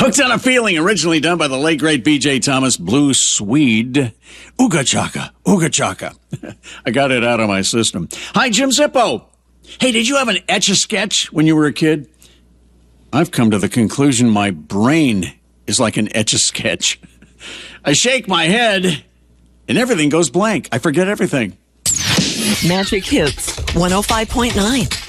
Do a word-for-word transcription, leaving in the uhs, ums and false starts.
Hooked on a Feeling, originally done by the late, great B J Thomas, Blue Swede. Ooga chaka, ooga chaka. I got it out of my system. Hi, Jim Zippo. Hey, did you have an Etch-a-Sketch when you were a kid? I've come to the conclusion my brain is like an Etch-a-Sketch. I shake my head, and everything goes blank. I forget everything. Magic Hits one oh five point nine.